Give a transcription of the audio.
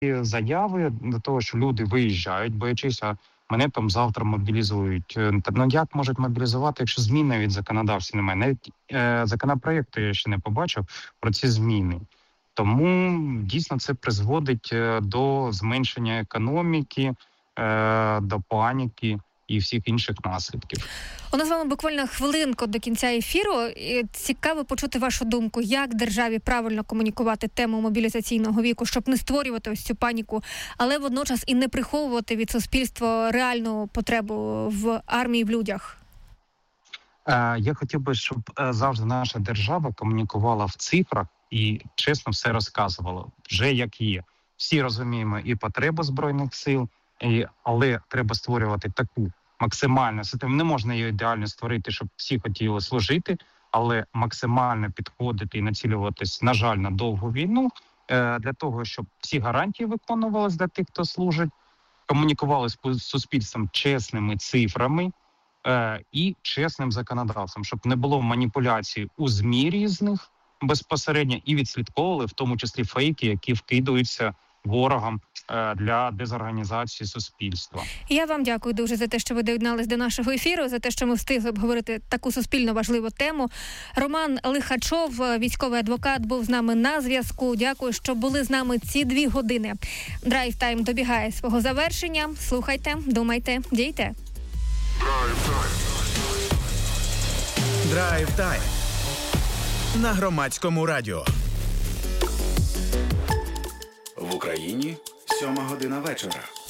заяви до того, що люди виїжджають, боячись, а мене там завтра мобілізують. Ну як можуть мобілізувати, якщо змін навіть законодавстві немає? Навіть законопроєкту я ще не побачив про ці зміни. Тому дійсно це призводить до зменшення економіки, до паніки і всіх інших наслідків. У нас з вами буквально хвилинку до кінця ефіру. І цікаво почути вашу думку, як державі правильно комунікувати тему мобілізаційного віку, щоб не створювати ось цю паніку, але водночас і не приховувати від суспільства реальну потребу в армії, в людях. Я хотів би, щоб завжди наша держава комунікувала в цифрах і чесно все розказувала, вже як є. Всі розуміємо і потребу Збройних сил, але треба створювати таку максимальну систему. Не можна її ідеально створити, щоб всі хотіли служити, але максимально підходити і націлюватись, на жаль, на довгу війну, для того, щоб всі гарантії виконувалися для тих, хто служить, комунікували з суспільством чесними цифрами і чесним законодавством, щоб не було маніпуляцій у ЗМІ різних безпосередньо і відслідковували, в тому числі фейки, які вкидаються ворогам для дезорганізації суспільства. Я вам дякую дуже за те, що ви доєднались до нашого ефіру, за те, що ми встигли обговорити таку суспільно важливу тему. Роман Лихачов, військовий адвокат, був з нами на зв'язку. Дякую, що були з нами ці 2 години. Драйв-тайм добігає свого завершення. Слухайте, думайте, дійте. Драйв-тайм на Громадському радіо. В Україні 7:00 вечора.